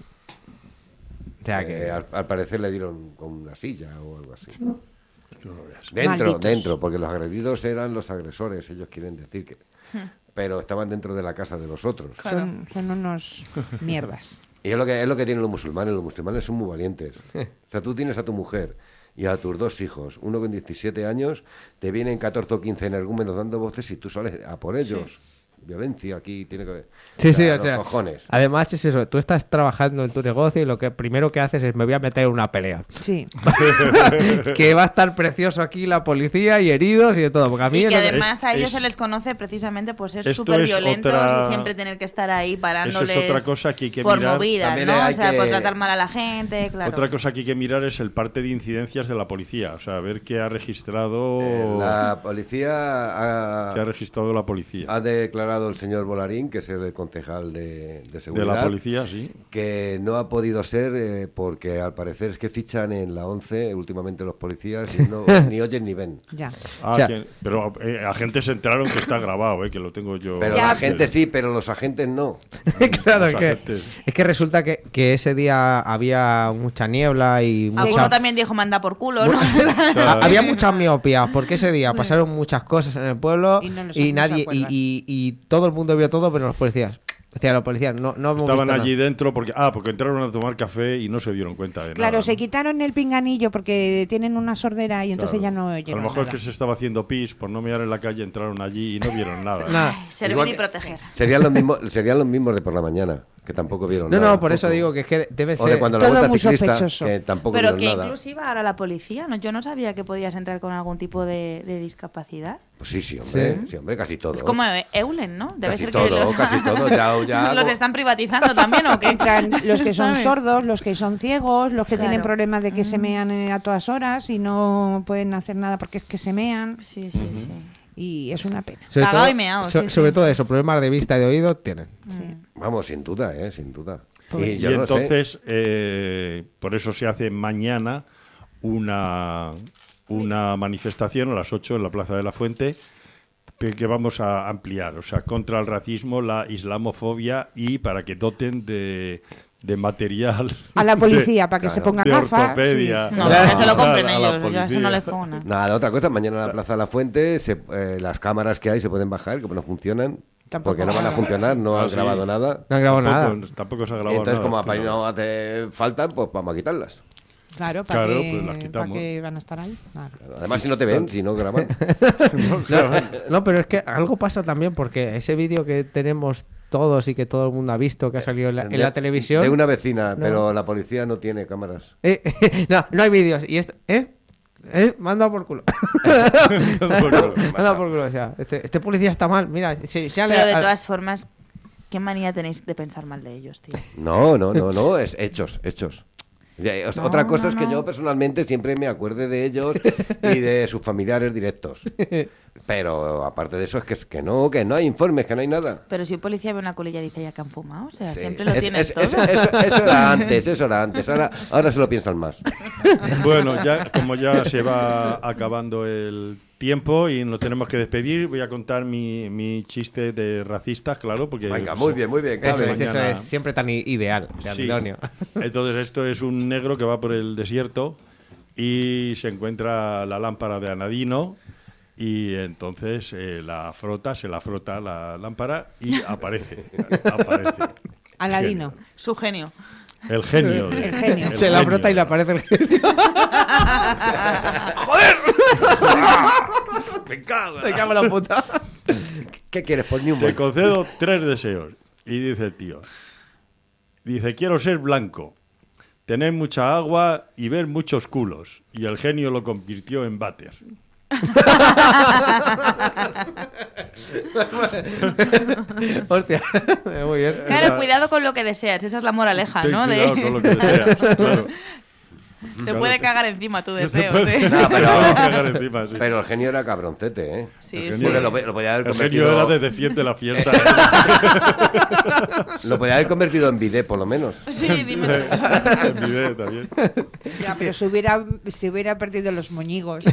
O sea, que... Eh, al, al parecer le dieron con una silla o algo así. Que no lo veas. Dentro, Malditos. dentro, porque los agredidos eran los agresores, ellos quieren decir que... Pero estaban dentro de la casa de los otros. Claro. Son, son unos mierdas. Y es lo que es lo que tienen los musulmanes, los musulmanes son muy valientes. O sea, tú tienes a tu mujer y a tus dos hijos, uno con diecisiete años, te vienen catorce o quince energúmenos dando voces y tú sales a por ellos. Violencia aquí tiene que... Sí, sí, o los sea, cojones. además es eso, tú estás trabajando en tu negocio y lo que primero que haces es me voy a meter en una pelea. Sí. Que va a estar precioso aquí la policía y heridos y de todo, porque a mí Y es que lo que- además a ellos es- se les conoce precisamente por ser Esto súper es violentos otra- y siempre tener que estar ahí parándoles Eso es otra cosa que hay que por mirar. movidas, También ¿no? hay O sea, que- por tratar mal a la gente, claro. Otra cosa que hay que mirar es el parte de incidencias de la policía, o sea, ver qué ha registrado, Eh, la policía ha, qué ha registrado la policía. ha declarado el señor Bolarín, que es el concejal de, de De seguridad, la policía, sí. que no ha podido ser eh, porque al parecer es que fichan en la once últimamente los policías y no ni oyen ni ven. Ya. Ah, O sea- que- pero eh, agentes se enteraron que está grabado, eh, que lo tengo yo. Pero Ya, la gente sí, pero los agentes no. claro, Los es que, agentes. es que resulta que, que ese día había mucha niebla y mucha, Alguno también dijo manda por culo, ¿no? Claro. había muchas miopías, porque ese día pasaron muchas cosas en el pueblo Y no nos- y no se nadie y, acuerdan. y- y todo el mundo vio todo, pero los policías, decía los policías, no, no hemos Estaban visto allí nada. dentro porque ah, porque entraron a tomar café y no se dieron cuenta de Claro, nada. se ¿no? quitaron el pinganillo porque tienen una sordera y entonces Claro. ya no A oyeron lo mejor nada. que se estaba haciendo pis por no mirar en la calle, entraron allí y no vieron nada. Nada. Servir Igual y que- proteger. Serían los mismos, serían los mismos de por la mañana. que tampoco vieron No, nada. no, por eso tampoco. digo que es que debe O de ser... cuando la todo vuelta muy ciclista, sospechoso. que tampoco Pero vieron que nada. incluso iba ahora la policía, ¿no? Yo no sabía que podías entrar con algún tipo de, de discapacidad. Pues sí, sí, hombre, Sí. sí, hombre, casi todo. Es como Eulen, ¿no? Debe Casi ser todo, que los, casi todo, ya- ya los hago- están privatizando también, ¿o qué? Entran los que son ¿Sabes? sordos, los que son ciegos, los que Claro. tienen problemas de que se Mm. mean eh, a todas horas y no pueden hacer nada porque es que se mean. Sí, sí, sí. Y es una pena. Sobre, Cagao todo, y meao, so- sí, sobre sí. todo eso, problemas de vista y de oído tienen. Sí. Vamos, sin duda, ¿eh? Sin duda. Pues- Y Y yo no sé. entonces, eh, por eso se hace mañana una, una manifestación a las ocho en la Plaza de la Fuente que que vamos a ampliar, o sea, contra el racismo, la islamofobia y para que doten de, de material. A la policía, para que claro, se pongan de gafas. ortopedia. No, Claro. que se lo compren a la ellos, yo a eso no policía. les pongo nada. Nada, otra cosa, mañana en la Plaza de la Fuente se- eh, las cámaras que hay se pueden bajar, que no funcionan, Tampoco. porque no van a funcionar, no Ah, han sí. grabado nada. No han grabado nada. Tampoco, tampoco se ha grabado Entonces, nada. como a París claro. no hace falta, pues vamos a quitarlas. Claro, para Claro, que, pues las para quitamos. que van a estar ahí. Claro. Además, si no te ven, si no graban. No, pero es que algo pasa también porque ese vídeo que tenemos todos y que todo el mundo ha visto que ha salido en la, en De- la televisión... De una vecina, No. pero la policía no tiene cámaras. Eh, no, no hay vídeos. Y esto... ¿Eh? ¿Eh? Me han dado por culo. Me han dado por culo. O sea, este, este policía está mal. Mira, si, si ale- Pero de a- todas formas, ¿qué manía tenéis de pensar mal de ellos, tío? No, no, no, no, es hechos, hechos. Ya, o- No, Otra cosa no, es que no. yo personalmente siempre me acuerde de ellos y de sus familiares directos. Pero aparte de eso es que, es que no, que no hay informes, que no hay nada. Pero si un policía ve una colilla y dice ya que han fumado, o sea, Sí. siempre lo Es- tienes es- todo. es- eso, eso era antes, eso era antes. Ahora, ahora se lo piensan más. Bueno, ya como ya se va acabando el tiempo y nos tenemos que despedir, voy a contar mi, mi chiste de racistas, claro, porque... Venga, muy bien, muy bien. Eso cabe. es, eso mañana- es siempre tan i- ideal, de Sí. Antonio. Entonces esto es un negro que va por el desierto y se encuentra la lámpara de Anadino y entonces eh, la frota, se la frota la lámpara y aparece. aparece. Aladino. Genio. Su genio. El genio. de- El genio. Se la genio brota y de- le aparece el genio. Me cago en Me la- cago en la puta. ¿Qué quieres? Pues ni un Te buen. concedo tres deseos. Y dice el tío, dice, quiero ser blanco, tener mucha agua y ver muchos culos. Y el genio lo convirtió en váter. Hostia. Muy bien. Claro, Era- cuidado con lo que deseas, esa es la moraleja, Ten ¿no? cuidado De... con lo que deseas, claro. Te Claro, puede te- cagar encima tu Te deseo, puede- ¿sí? No, te pero- puede cagar encima, sí. Pero el genio era cabroncete, ¿eh? Sí, El sí. genio Porque era- lo, lo podía haber El convertido, genio era de defiende la fiesta. lo podía haber convertido en bidet, por lo menos. Sí, dime. El video también. Ya, pero se hubiera, se hubiera perdido los moñigos.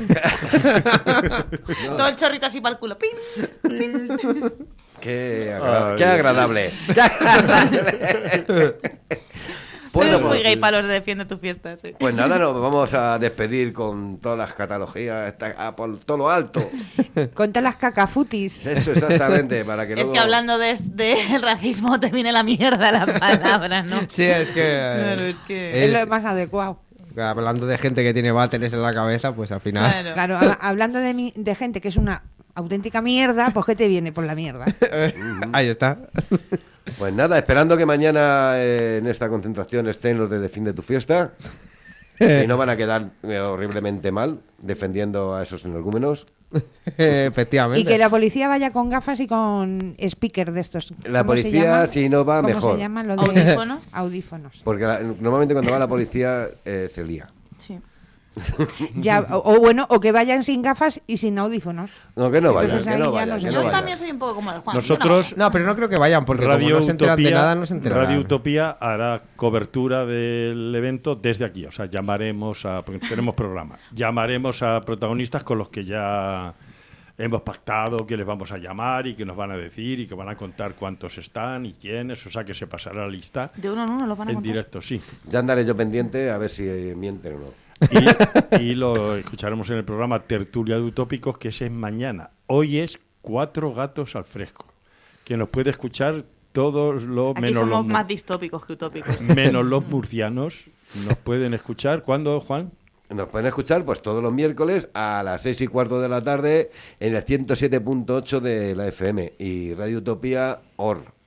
Todo el chorrito así para el culo. ¡Pin! Qué, agra- Ay. qué agradable. Qué agradable. Tú eres Bueno, muy pues, gay para los de Defiende tu fiesta, sí. pues nada, nos vamos a despedir con todas las catalogías, está- a por todo lo alto. Con todas las cacafutis. Eso exactamente, para que Es luego... que hablando de, de el racismo te viene la mierda la palabra, ¿no? Sí, es que... Claro, es que- Es es- lo más adecuado. Hablando de gente que tiene váteres en la cabeza, pues al final... Claro. Claro, ha- hablando de, mi- de gente que es una auténtica mierda, pues ¿qué te viene por la mierda? Ahí está. Pues nada, esperando que mañana eh, en esta concentración estén los de Defiende tu fiesta. Si no van a quedar eh, horriblemente mal defendiendo a esos energúmenos. Efectivamente. Y que la policía vaya con gafas y con speaker de estos. La ¿Cómo se policía, llama? si no va, ¿Cómo mejor. se llama lo de- ¿Audífonos? Audífonos. Porque la- normalmente cuando va la policía eh, se lía. Sí. Ya, o, o bueno, o que vayan sin gafas y sin audífonos. No, que no vayan, Entonces que ahí no ya vayan, no que sé. no Yo vayan. también soy un poco como el Juan. yo Nosotros- No, pero no creo que vayan, porque como Radio no se enteran de Utopía- nada, no se enteran. Radio Utopía hará cobertura del evento desde aquí. O sea, llamaremos a... Porque tenemos programa. Llamaremos a protagonistas con los que ya hemos pactado que les vamos a llamar y que nos van a decir y que van a contar cuántos están y quiénes. O sea, que se pasará la lista De uno en uno lo van a en contar. directo, sí. Ya andaré yo pendiente a ver si eh, mienten o no. Y, y lo escucharemos en el programa Tertulia de Utópicos, que ese es mañana. Hoy es Cuatro Gatos al Fresco, que nos puede escuchar todos los Aquí menos, somos los, mu- más distópicos que utópicos. menos los murcianos. Nos pueden escuchar. ¿Cuándo, Juan? Nos pueden escuchar pues todos los miércoles a las seis y cuarto de la tarde en el ciento siete punto ocho de la F M y Radio Utopía O R.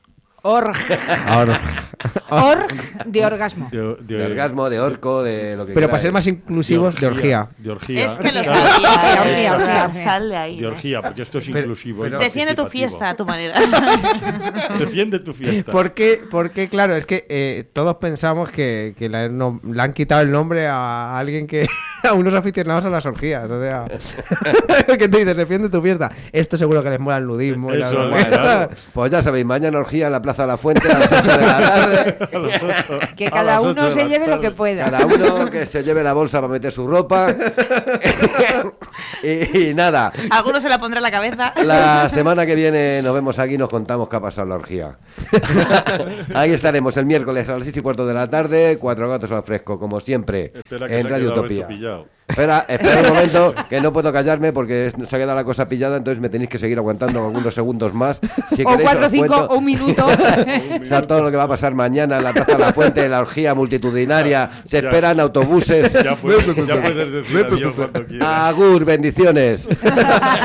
Org. Ahora. Org de orgasmo. De, de- De orgasmo, de orco, de lo que Pero para queráis. ser más inclusivos, de orgía. De orgía. Es que lo Claro, sabía. Orgía, eh, orgía, orgía. Sal de ahí. de orgía, porque esto es Pero- inclusivo. y pero- Defiende tu participativo. fiesta a tu manera. Defiende tu fiesta. Porque, porque claro, es que eh, todos pensamos que, que le, no- le han quitado el nombre a alguien que. a unos aficionados a las orgías. O sea. que te dices, defiende tu fiesta. Esto seguro que les mola el nudismo. y la- Eso, Bueno, claro. pues ya sabéis, mañana orgía en la Plaza de la Fuente a las ocho de la tarde. Que A cada las ocho uno de se la lleve lo tarde. que pueda. Cada uno que se lleve la bolsa para meter su ropa. y, y nada, Alguno se la pondrá en la cabeza. la semana que viene nos vemos aquí y nos contamos qué ha pasado en la orgía. Ahí estaremos el miércoles a las seis y cuarto de la tarde, cuatro gatos al fresco, como siempre, Espera que en se ha Radio quedado Utopía. esto pillado. Espera, espera un momento, que no puedo callarme porque es- se ha quedado la cosa pillada, entonces me tenéis que seguir aguantando algunos segundos más. Si O queréis, cuatro, os cinco, cuento. o un minuto. O sea, todo lo que va a pasar mañana en la Plaza de la Fuente, la orgía multitudinaria, se Ya. esperan autobuses. Ya, puedes- ya puedes decir adiós cuando quieras. Agur, bendiciones.